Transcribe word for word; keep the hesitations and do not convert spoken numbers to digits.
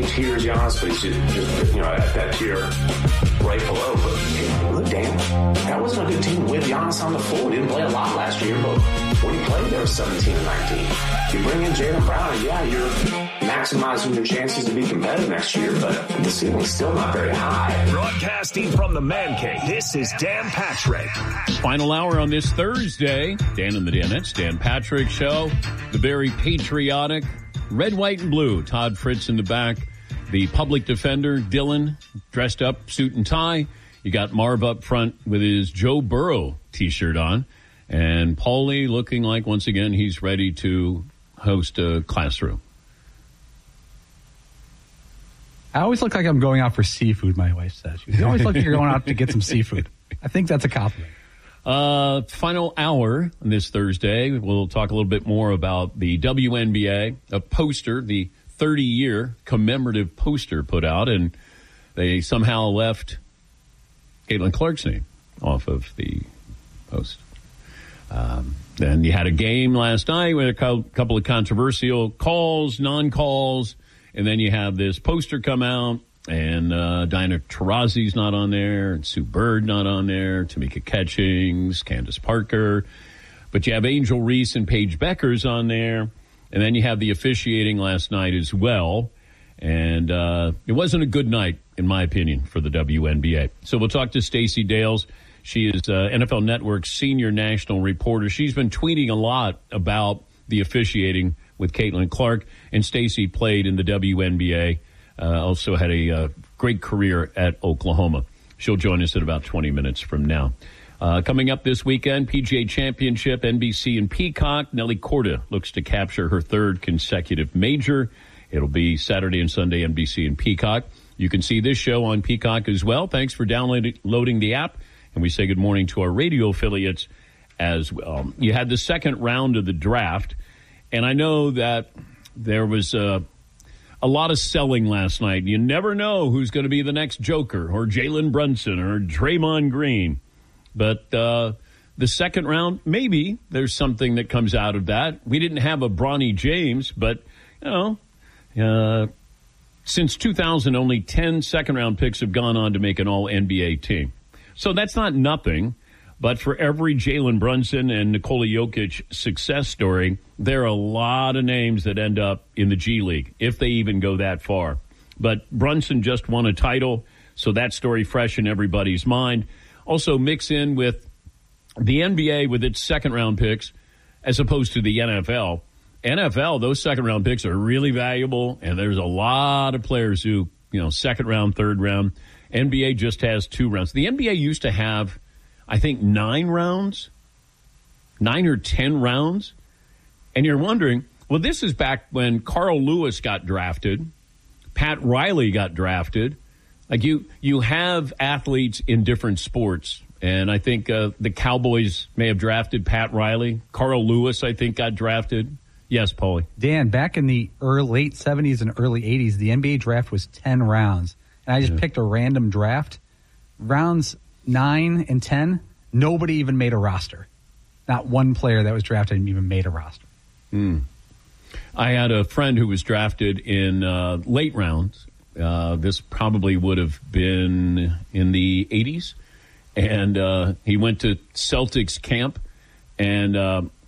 tiers, Giannis, but he's just, just, you know, at that tier right below. But look, Dan, that wasn't a good team with Giannis on the floor. He didn't play a lot last year, but when he played, there was seventeen and nineteen. You bring in Jaylen Brown, and yeah, you're maximizing your chances to be competitive next year, but the ceiling's still not very high. Broadcasting from the Man Cave, this is Dan Patrick. Final hour on this Thursday. Dan and the Danettes, Dan Patrick Show. The very patriotic red, white, and blue. Todd Fritz in the back. The public defender, Dylan, dressed up, suit and tie. You got Marv up front with his Joe Burrow T-shirt on. And Paulie looking like, once again, he's ready to host a classroom. I always look like I'm going out for seafood, my wife says. You always look like you're going out to get some seafood. I think that's a compliment. Uh, final hour on this Thursday. We'll talk a little bit more about the W N B A, a poster, the thirty-year commemorative poster put out, and they somehow left Caitlin Clark's name off of the post. Um, then you had a game last night with a couple of controversial calls, non-calls, and then you have this poster come out, and uh, Diana Taurasi's not on there, and Sue Bird not on there, Tamika Catchings, Candace Parker, but you have Angel Reese and Paige Beckers on there, and then you have the officiating last night as well, and uh, it wasn't a good night, in my opinion, for the W N B A. So we'll talk to Stacey Dales. She is uh, N F L Network's senior national reporter. She's been tweeting a lot about the officiating with Caitlin Clark, and Stacey played in the W N B A, uh, also had a uh, great career at Oklahoma. She'll join us in about twenty minutes from now. Uh, coming up this weekend, P G A Championship, N B C and Peacock. Nelly Korda looks to capture her third consecutive major. It'll be Saturday and Sunday, N B C and Peacock. You can see this show on Peacock as well. Thanks for downloading the app. And we say good morning to our radio affiliates as well. You had the second round of the draft, and I know that there was uh, a lot of selling last night. You never know who's going to be the next Joker or Jalen Brunson or Draymond Green. But uh, the second round, maybe there's something that comes out of that. We didn't have a Bronny James, but, you know, uh, since two thousand, only ten second-round picks have gone on to make an all-N B A team. So that's not nothing, but for every Jalen Brunson and Nikola Jokic success story, there are a lot of names that end up in the G League, if they even go that far. But Brunson just won a title, so that story fresh in everybody's mind. Also mix in with the N B A with its second-round picks as opposed to the N F L. N F L, those second-round picks are really valuable, and there's a lot of players who, you know, second round, third round. N B A just has two rounds. The N B A used to have, I think, nine rounds, nine or ten rounds. And you're wondering, well, this is back when Carl Lewis got drafted, Pat Riley got drafted. Like you, you have athletes in different sports. And I think uh, the Cowboys may have drafted Pat Riley. Carl Lewis, I think, got drafted. Yes, Paulie. Dan, back in the early, late seventies and early eighties, the N B A draft was ten rounds. And I just yeah. picked a random draft. Rounds nine and ten, nobody even made a roster. Not one player that was drafted even made a roster. Mm. I had a friend who was drafted in uh, late rounds. Uh, this probably would have been in the eighties. And uh, he went to Celtics camp. And uh,